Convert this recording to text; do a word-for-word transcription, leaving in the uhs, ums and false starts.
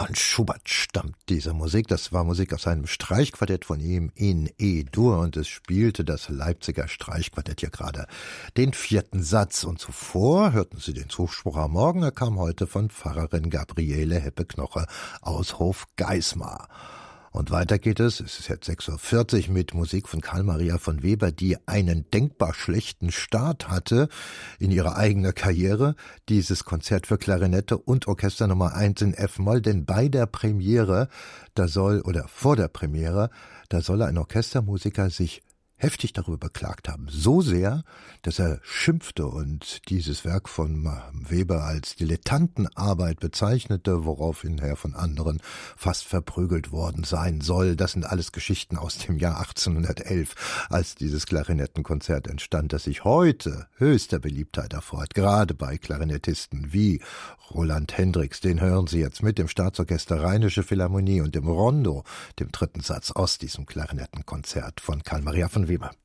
Franz Schubert stammt diese Musik. Das war Musik aus einem Streichquartett von ihm in E-Dur und es spielte das Leipziger Streichquartett hier gerade den vierten Satz. Und zuvor hörten Sie den Zuspruch am Morgen. Er kam heute von Pfarrerin Gabriele Heppe-Knoche aus Hofgeismar. Und weiter geht es, es ist jetzt sechs Uhr vierzig mit Musik von Karl Maria von Weber, die einen denkbar schlechten Start hatte in ihrer eigenen Karriere. Dieses Konzert für Klarinette und Orchester Nummer eins in F-Moll, denn bei der Premiere, da soll, oder vor der Premiere, da soll ein Orchestermusiker sich heftig darüber beklagt haben. So sehr, dass er schimpfte und dieses Werk von Weber als Dilettantenarbeit bezeichnete, woraufhin er von anderen fast verprügelt worden sein soll. Das sind alles Geschichten aus dem Jahr achtzehnhundertelf, als dieses Klarinettenkonzert entstand, das sich heute höchster Beliebtheit erfreut, gerade bei Klarinettisten wie Roland Hendricks. Den hören Sie jetzt mit dem Staatsorchester Rheinische Philharmonie und dem Rondo, dem dritten Satz aus diesem Klarinettenkonzert von Karl Maria von Weber.